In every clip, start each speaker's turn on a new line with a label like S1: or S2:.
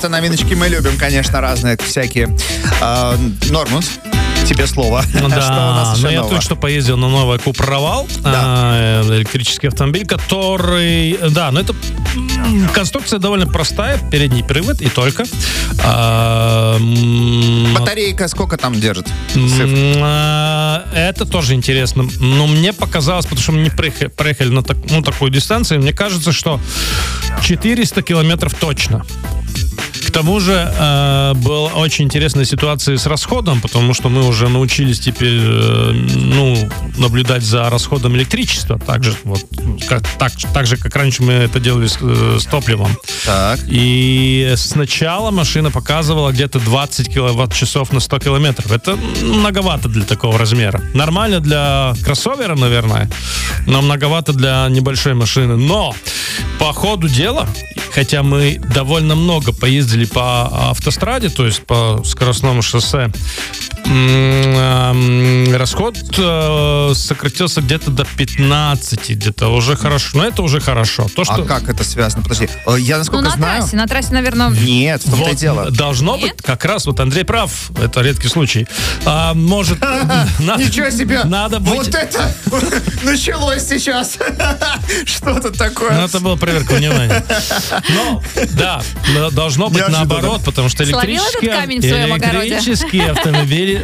S1: автономиночки мы любим, конечно, разные всякие. Нормунд, тебе слово. Что у нас еще
S2: я
S1: нового?
S2: только что поездил на новый Купра Равал, электрический автомобиль, который... Да, но это конструкция довольно простая, передний привод и только.
S1: Батарейка сколько там держит?
S2: Это тоже интересно. Но мне показалось, потому что мы не проехали на такую дистанцию, мне кажется, что 400 километров точно. К тому же была очень интересная ситуация с расходом, потому что мы уже научились теперь наблюдать за расходом электричества, так же, как раньше мы это делали с топливом.
S1: Так.
S2: И сначала машина показывала где-то 20 киловатт-часов на 100 километров. Это многовато для такого размера. Нормально для кроссовера, наверное, но многовато для небольшой машины. Но по ходу дела, хотя мы довольно много поездили по автостраде, то есть по скоростному шоссе, расход сократился где-то до 15, где-то уже хорошо. Но это уже хорошо.
S1: А как это связано? Подожди, я насколько знаю...
S3: На трассе, наверное...
S1: Нет, в том-то и дело.
S2: Должно быть, как раз вот Андрей прав, это редкий случай. Может...
S1: Ничего себе!
S2: Надо быть...
S1: Вот это началось сейчас! Что тут такое?
S2: Это была проверка внимания. Но, да, должно быть наоборот, потому что электрические автомобили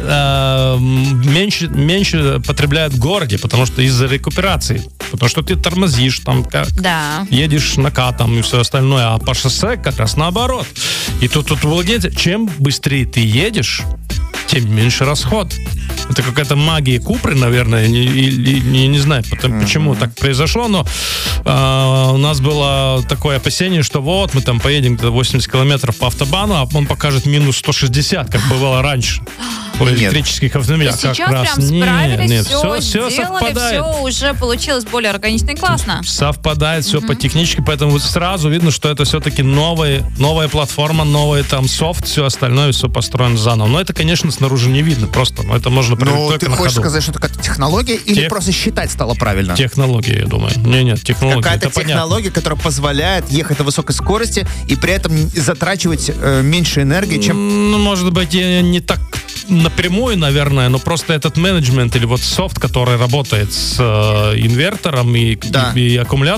S2: меньше потребляют в городе, потому что из-за рекуперации. Потому что ты тормозишь, там, едешь накатом и все остальное. А по шоссе как раз наоборот. И тут владеется, чем быстрее ты едешь, тем меньше расход. Это какая-то магия Купры, наверное. Не знаю, почему так произошло, но у нас было такое опасение, что вот мы там поедем где-то 80 километров по автобану, а он покажет минус 160, как бывало раньше. У электрических автомобилей.
S3: Сейчас прям справились, все сделали,
S2: совпадает.
S3: все уже получилось более органично и классно.
S2: Совпадает все по технически, поэтому сразу видно, что это все-таки новая платформа, новый там софт, все остальное, все построено заново. Но это, конечно, снаружи не видно просто, но это можно проверить только на ходу.
S1: Ты хочешь сказать, что это какая-то технология или просто считать стало правильно?
S2: Технология, я думаю. Нет, технология.
S1: Какая-то технология, которая позволяет ехать на высокой скорости и при этом затрачивать меньше энергии, чем...
S2: Может быть, не так напрямую, наверное, но просто этот менеджмент или вот софт, который работает с инвертором и аккумулятором,